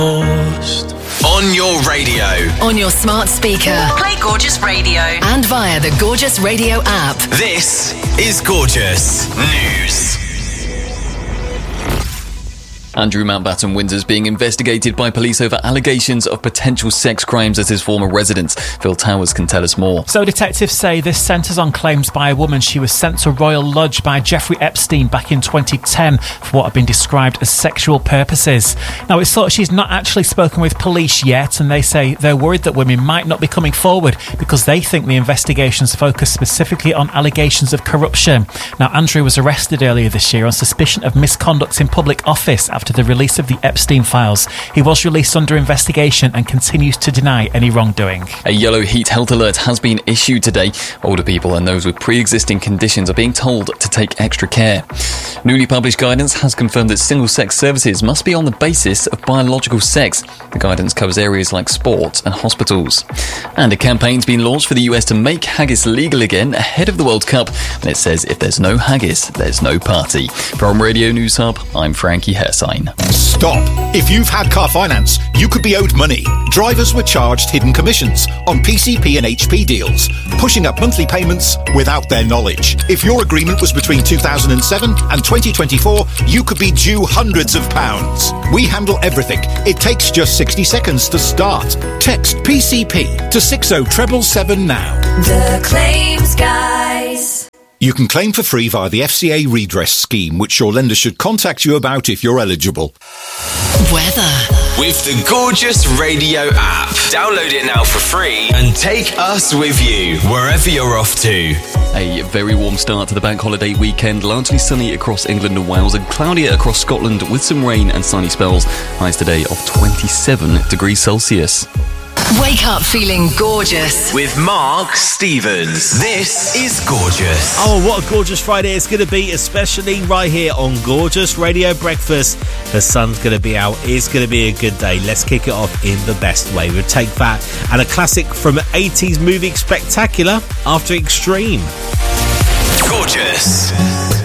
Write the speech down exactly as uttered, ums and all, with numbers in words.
On your radio. On your smart speaker. Play Gorgeous Radio. And via the Gorgeous Radio app. This is Gorgeous News. Andrew Mountbatten Windsor is being investigated by police over allegations of potential sex crimes at his former residence. Phil Towers can tell us more. So detectives say this centres on claims by a woman she was sent to Royal Lodge by Jeffrey Epstein back in twenty ten for what have been described as sexual purposes. Now, it's thought she's not actually spoken with police yet, and they say they're worried that women might not be coming forward because they think the investigations focus specifically on allegations of corruption. Now, Andrew was arrested earlier this year on suspicion of misconduct in public office after the release of the Epstein files. He was released under investigation and continues to deny any wrongdoing. A yellow heat health alert has been issued today. Older people and those with pre-existing conditions are being told to take extra care. Newly published guidance has confirmed that single-sex services must be on the basis of biological sex. The guidance covers areas like sport and hospitals. And a campaign's been launched for the U S to make haggis legal again ahead of the World Cup. And it says if there's no haggis, there's no party. From Radio News Hub, I'm Frankie Hersign. Stop. If you've had car finance, you could be owed money. Drivers were charged hidden commissions on P C P and H P deals, pushing up monthly payments without their knowledge. If your agreement was between two thousand seven and twenty twenty-four, you could be due hundreds of pounds. We handle everything. It takes just sixty seconds to start. Text P C P to six oh seven seven now. The Claims Guys. You can claim for free via the F C A redress scheme, which your lender should contact you about if you're eligible. Weather. With the Gorgeous Radio app. Download it now for free and take us with you wherever you're off to. A very warm start to the bank holiday weekend. Largely sunny across England and Wales and cloudier across Scotland with some rain and sunny spells. Highs today of twenty-seven degrees Celsius. Wake up feeling gorgeous. With Mark Stevens. This is Gorgeous. Oh, what a gorgeous Friday it's going to be, especially right here on Gorgeous Radio Breakfast. The sun's going to be out. It's going to be a good day. Let's kick it off in the best way. We'll take that and a classic from eighties movie Spectacular after Extreme. Gorgeous.